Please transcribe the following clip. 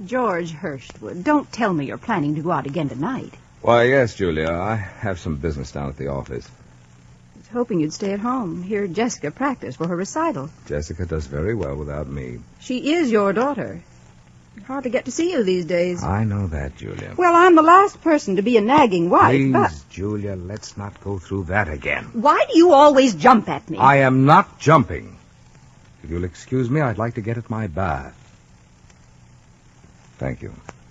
George Hurstwood, don't tell me you're planning to go out again tonight. Why, yes, Julia. I have some business down at the office. I was hoping you'd stay at home, hear Jessica practice for her recital. Jessica does very well without me. She is your daughter. You hardly get to see you these days. I know that, Julia. Well, I'm the last person to be a nagging wife, Please, but... Julia, let's not go through that again. Why do you always jump at me? I am not jumping. If you'll excuse me, I'd like to get at my bath. Thank you.